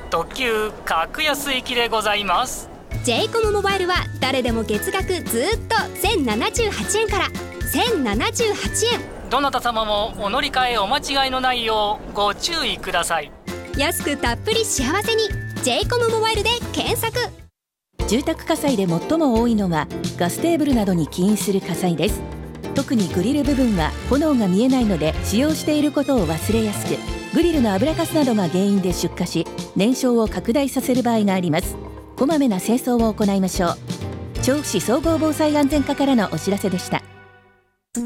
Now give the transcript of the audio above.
特急格安行きでございます。 j コムモバイルは誰でも月額ずっと1078円から1078円。 どなた様もお乗り換えお間違いのないようご注意ください。 安くたっぷり幸せに j コムモバイルで検索。 住宅火災で最も多いのはガステーブルなどに起因する火災です。特にグリル部分は炎が見えないので使用していることを忘れやすく、グリルの油かすなどが原因で出火し燃焼を拡大させる場合があります。こまめな清掃を行いましょう。調布市総合防災安全課からのお知らせでした。